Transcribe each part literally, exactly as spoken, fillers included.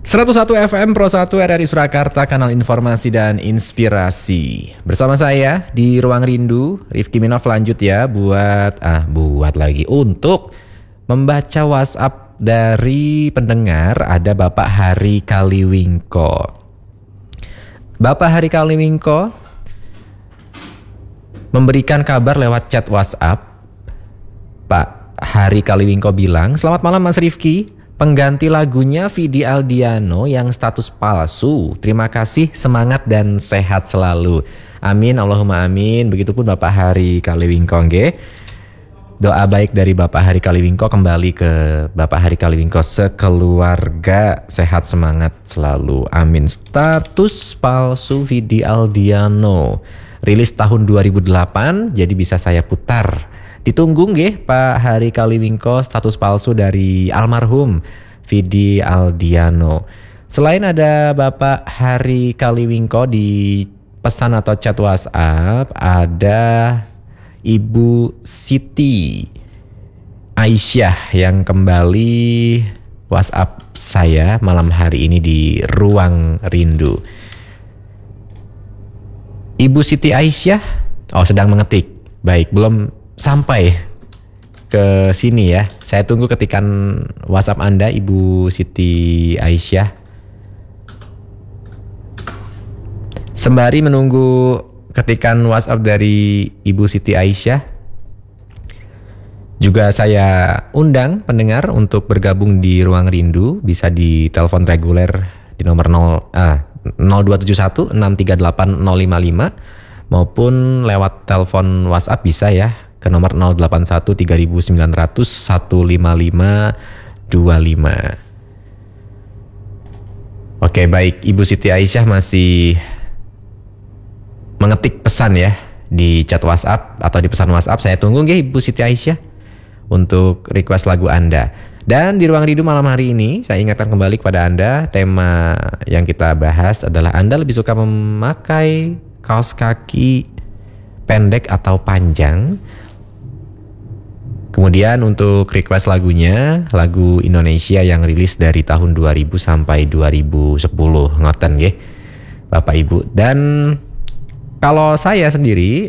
seratus satu F M Pro satu R R I Surakarta, kanal informasi dan inspirasi. Bersama saya di Ruang Rindu, Rifki Minov lanjut ya buat ah buat lagi untuk membaca WhatsApp dari pendengar. Ada Bapak Hari Kaliwingko. Bapak Hari Kaliwingko memberikan kabar lewat chat WhatsApp. Pak Hari Kaliwingko bilang, "Selamat malam Mas Rifki. Pengganti lagunya Vidi Aldiano yang status palsu. Terima kasih, semangat dan sehat selalu. Amin, Allahumma amin." Begitupun Bapak Hari Kaliwingko nggih. Doa baik dari Bapak Hari Kaliwingko kembali ke Bapak Hari Kaliwingko sekeluarga, sehat semangat selalu. Amin. Status palsu Vidi Aldiano. Rilis tahun dua ribu delapan, jadi bisa saya putar. Ditunggu nggih Pak Hari Kaliwingko, status palsu dari almarhum Vidi Aldiano. Selain ada Bapak Hari Kaliwingko di pesan atau chat WhatsApp, ada Ibu Siti Aisyah yang kembali WhatsApp saya malam hari ini di Ruang Rindu. Ibu Siti Aisyah, oh sedang mengetik. Baik, belum sampai ke sini ya. Saya tunggu ketikan WhatsApp Anda, Ibu Siti Aisyah. Sembari menunggu ketikan WhatsApp dari Ibu Siti Aisyah, juga saya undang pendengar untuk bergabung di Ruang Rindu. Bisa di telepon reguler di nomor nol, ah, nol dua tujuh satu enam tiga delapan nol lima lima maupun lewat telepon WhatsApp bisa ya ke nomor nol delapan satu tiga sembilan nol nol satu lima lima dua lima. Oke, baik, Ibu Siti Aisyah masih mengetik pesan ya di chat WhatsApp atau di pesan WhatsApp. Saya tunggu nggih Ibu Siti Aisyah untuk request lagu Anda. Dan di Ruang Rindu malam hari ini saya ingatkan kembali kepada Anda, tema yang kita bahas adalah Anda lebih suka memakai kaos kaki pendek atau panjang. Kemudian untuk request lagunya, lagu Indonesia yang rilis dari tahun dua ribu sampai dua ribu sepuluh. Ngoten nggih Bapak Ibu. Dan kalau saya sendiri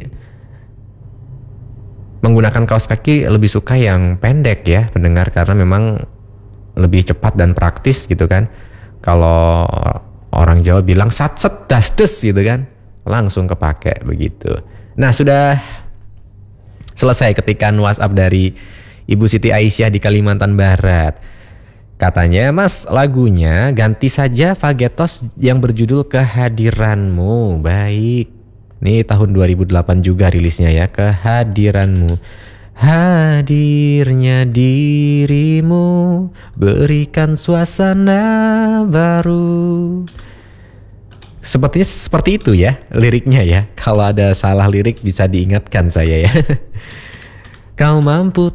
menggunakan kaos kaki lebih suka yang pendek ya pendengar, karena memang lebih cepat dan praktis gitu kan. Kalau orang Jawa bilang satset dasdes gitu kan, langsung kepake begitu. Nah, sudah selesai ketikan WhatsApp dari Ibu Siti Aisyah di Kalimantan Barat. Katanya, "Mas, lagunya ganti saja Fagetos yang berjudul Kehadiranmu." Baik. Ini tahun dua ribu delapan juga rilisnya ya, Kehadiranmu. Hadirnya dirimu berikan suasana baru. Sepertinya seperti itu ya liriknya ya. Kalau ada salah lirik bisa diingatkan saya ya. Kau mampu